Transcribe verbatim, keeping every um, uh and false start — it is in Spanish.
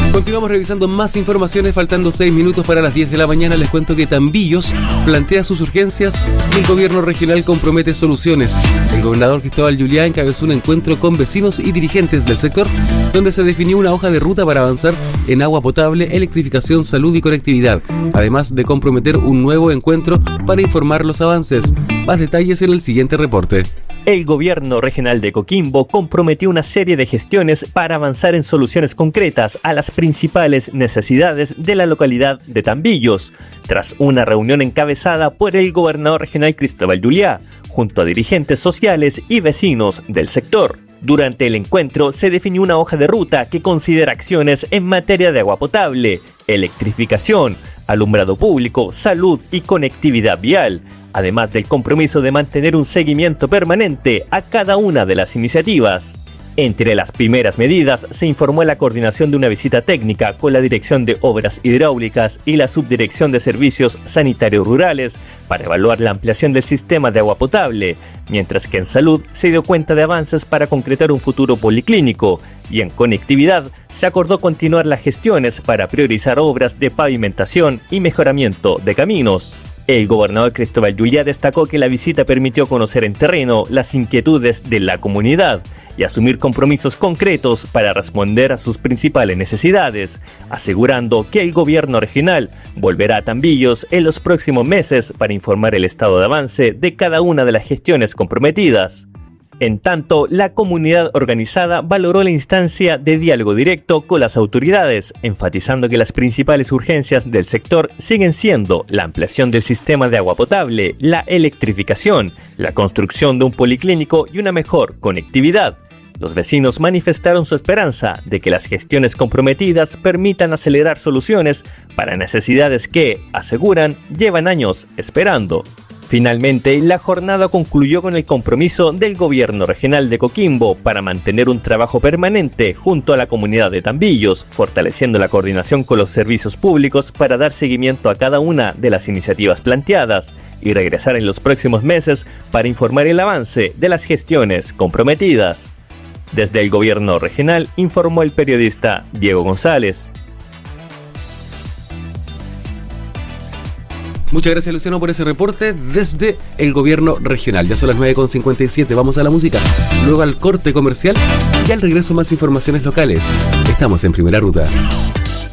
Continuamos revisando más informaciones, faltando seis minutos para las diez de la mañana. Les cuento que Tambillos plantea sus urgencias y el gobierno regional compromete soluciones. El gobernador Cristóbal Yuliá encabezó un encuentro con vecinos y dirigentes del sector, donde se definió una hoja de ruta para avanzar en agua potable, electrificación, salud y conectividad, además de comprometer un nuevo encuentro para informar los avances. Más detalles en el siguiente reporte. El gobierno regional de Coquimbo comprometió una serie de gestiones para avanzar en soluciones concretas a las principales necesidades de la localidad de Tambillos, tras una reunión encabezada por el gobernador regional Cristóbal Yuliá, junto a dirigentes sociales y vecinos del sector. Durante el encuentro se definió una hoja de ruta que considera acciones en materia de agua potable, electrificación, alumbrado público, salud y conectividad vial, además del compromiso de mantener un seguimiento permanente a cada una de las iniciativas. Entre las primeras medidas se informó la coordinación de una visita técnica con la Dirección de Obras Hidráulicas y la Subdirección de Servicios Sanitarios Rurales para evaluar la ampliación del sistema de agua potable, mientras que en salud se dio cuenta de avances para concretar un futuro policlínico, y en conectividad se acordó continuar las gestiones para priorizar obras de pavimentación y mejoramiento de caminos. El gobernador Cristóbal Yuliá destacó que la visita permitió conocer en terreno las inquietudes de la comunidad y asumir compromisos concretos para responder a sus principales necesidades, asegurando que el gobierno regional volverá a Tambillos en los próximos meses para informar el estado de avance de cada una de las gestiones comprometidas. En tanto, la comunidad organizada valoró la instancia de diálogo directo con las autoridades, enfatizando que las principales urgencias del sector siguen siendo la ampliación del sistema de agua potable, la electrificación, la construcción de un policlínico y una mejor conectividad. Los vecinos manifestaron su esperanza de que las gestiones comprometidas permitan acelerar soluciones para necesidades que, aseguran, llevan años esperando. Finalmente, la jornada concluyó con el compromiso del gobierno regional de Coquimbo para mantener un trabajo permanente junto a la comunidad de Tambillos, fortaleciendo la coordinación con los servicios públicos para dar seguimiento a cada una de las iniciativas planteadas y regresar en los próximos meses para informar el avance de las gestiones comprometidas. Desde el gobierno regional informó el periodista Diego González. Muchas gracias, Luciano, por ese reporte desde el gobierno regional. Ya son las nueve con cincuenta y siete, vamos a la música, luego al corte comercial y al regreso más informaciones locales. Estamos en Primera Ruta.